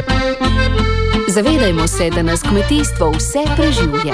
Zavedajmo se, da nas kmetijstvo vse preživlja.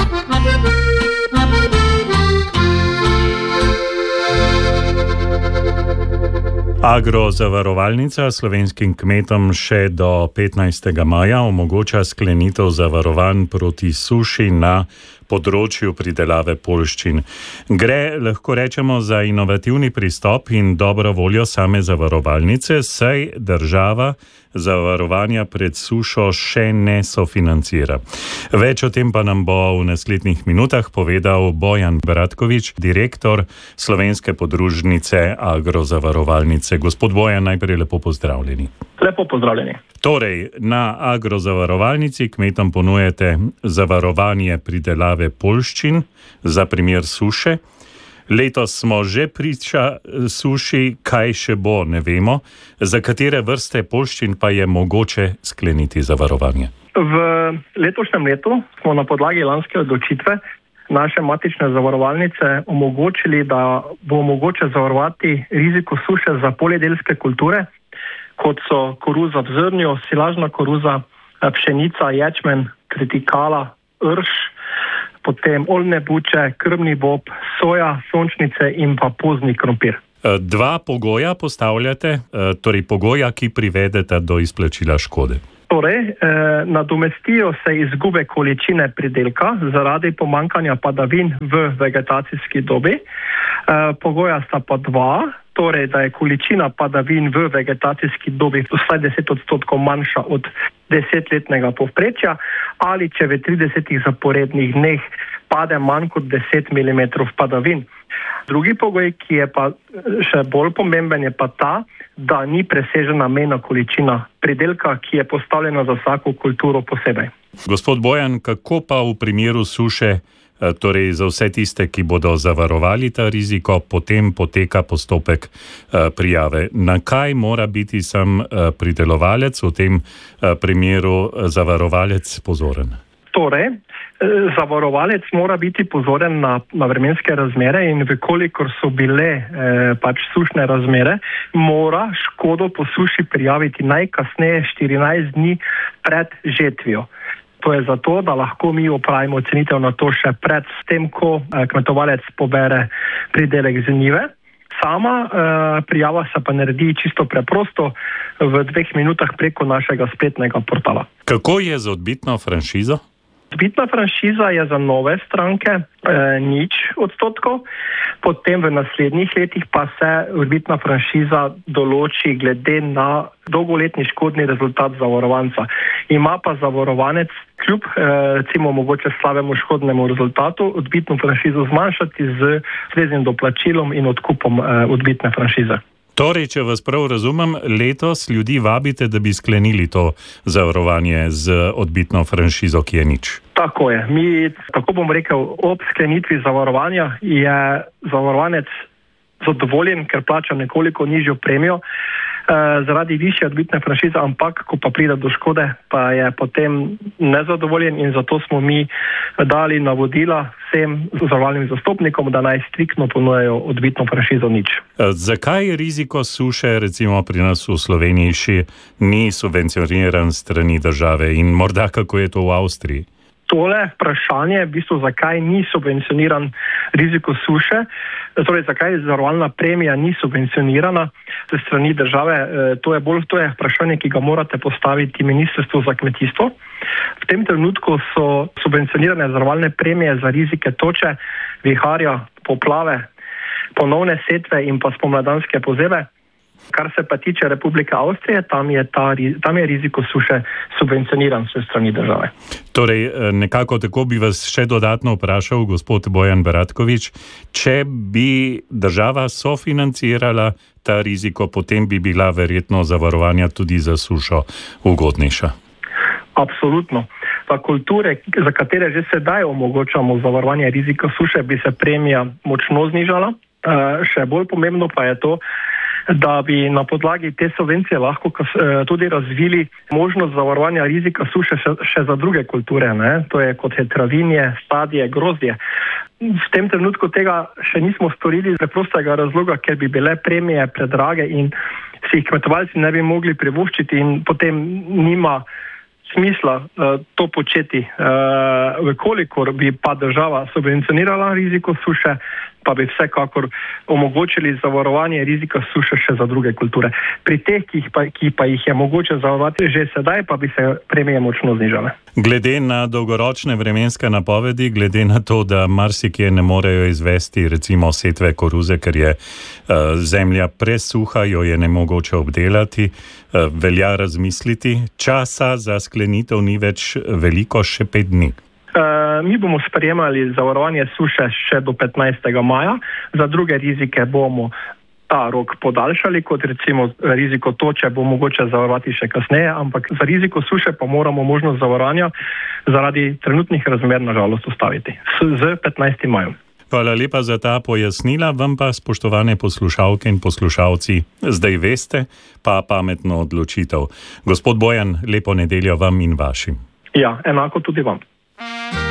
Agrozavarovalnica slovenskim kmetom še do 15. maja omogoča sklenitev zavarovanj proti suši na področju pridelave poljščin. Gre, lahko rečemo, za inovativni pristop in dobro voljo same zavarovalnice, saj država zavarovanja pred sušo še ne sofinancira. Več o tem pa nam bo v naslednjih minutah povedal Bojan Bratkovič, direktor Slovenske podružnice Agrozavarovalnice. Gospod Bojan, najprej lepo pozdravljeni. Lepo pozdravljeni. Torej, na Agrozavarovalnici kmetom ponujete zavarovanje pridelave poljščin za primer suše. Letos smo že priča suši, kaj še bo, ne vemo. Za katere vrste poljščin pa je mogoče skleniti zavarovanje? V letošnjem letu smo na podlagi lanske odločitve naše matične zavarovalnice omogočili, da bo mogoče zavarovati riziko suše za poljedelske kulture, kot so koruza v zrnju, silažna koruza, pšenica, ječmen, tritikala, rž, potem oljne buče, krmni bob, soja, sončnice in pa pozni krompir. Dva pogoja postavljate, torej pogoja, ki privedeta do izplačila škode. Torej, nadomestijo se izgube količine pridelka zaradi pomanjkanja padavin v vegetacijski dobi. Pogoja sta pa dva, torej, da je količina padavin v vegetacijski dobi vsaj 10% manjša od 10-letnega povprečja, ali če v 30 zaporednih dneh pade manj kot 10 mm padavin. Drugi pogoj, ki je pa še bolj pomemben, je pa ta, da ni presežena mejna količina pridelka, ki je postavljena za vsako kulturo posebej. Gospod Bojan, kako pa v primeru suše, torej za vse tiste, ki bodo zavarovali ta riziko, potem poteka postopek prijave? Na kaj mora biti sam pridelovalec, v tem primeru zavarovalec, pozoren? Torej, zavarovalec mora biti pozoren na vremenske razmere in vkolikor so bile sušne razmere, mora škodo po suši prijaviti najkasneje 14 dni pred žetvijo. To je zato, da lahko mi opravimo ocenitev na to še pred tem, ko kmetovalec pobere pridelek z njive. Sama prijava se pa naredi čisto preprosto v 2 minutah preko našega spletnega portala. Kako je z odbitno franšizo? Odbitna franšiza je za nove stranke 0%, potem v naslednjih letih pa se odbitna franšiza določi glede na dolgoletni škodni rezultat zavarovanca. Ima pa zavarovanec kljub recimo mogoče slabemu škodnemu rezultatu odbitno franšizo zmanjšati z ustreznim doplačilom in odkupom odbitne franšize. Torej, če vas prav razumem, letos ljudi vabite, da bi sklenili to zavarovanje z odbitno franšizo, ki je 0. Tako je. Mi, tako bom rekel, ob sklenitvi zavarovanja je zavarovanec zadovoljen, ker plača nekoliko nižjo premijo zaradi višje odbitne franšize, ampak ko pa pride do škode, pa je potem nezadovoljen in zato smo mi dali navodila vsem zavarovalnim zastopnikom, da naj striktno ponujajo odbitno franšizo 0. Zakaj riziko suše, recimo pri nas v Sloveniji, še ni subvencioniran strani države in morda kako je to v Avstriji? Tole vprašanje, v bistvu zakaj ni subvencioniran riziko suše, torej zakaj zavarovalna premija ni subvencionirana ze strani države, to je vprašanje, ki ga morate postaviti Ministrstvu za kmetijstvo. V tem trenutku so subvencionirane zavarovalne premije za rizike toče, viharja, poplave, ponovne setve in pa spomladanske pozebe. Kar se pa tiče Republike Avstrije, tam je riziko suše subvencioniran se strani države. Torej, nekako tako bi vas še dodatno vprašal, gospod Bojan Bratkovič, če bi država sofinancirala ta riziko, potem bi bila verjetno zavarovanja tudi za sušo ugodnejša. Absolutno. Za kulture, za katere že sedaj omogočamo zavarovanje rizika suše, bi se premija močno znižala. Še bolj pomembno pa je to, da bi na podlagi te subvencije lahko tudi razvili možnost zavarovanja rizika suše še za druge kulture, ne? To je kot je travinje, sadje, grozdje. V tem trenutku tega še nismo storili iz preprostega razloga, ker bi bile premije predrage in si jih kmetovalci ne bi mogli privoščiti in potem nima smisla to početi, kolikor bi pa država subvencionirala riziko suše, pa bi vsekakor omogočili zavarovanje rizika suše še za druge kulture. Pri teh, ki pa jih je mogoče zavarovati že sedaj, pa bi se premije močno znižale. Glede na dolgoročne vremenske napovedi, glede na to, da marsikje ne morejo izvesti recimo setve koruze, ker je zemlja presuha, jo je nemogoče obdelati, velja razmisliti. Časa za sklenitev ni več veliko, še 5 dni. Mi bomo sprejemali zavarovanje suše še do 15. maja, za druge rizike bomo ta rok podaljšali, kot recimo riziko toče bo mogoče zavarovati še kasneje, ampak za riziko suše pa moramo možnost zavarovanja zaradi trenutnih razmer nažalost ustaviti z 15. majem. Hvala lepa za ta pojasnila, vam pa, spoštovane poslušalke in poslušalci, zdaj veste, pa pametno odločitev. Gospod Bojan, lepo nedeljo vam in vašim. Ja, enako tudi vam.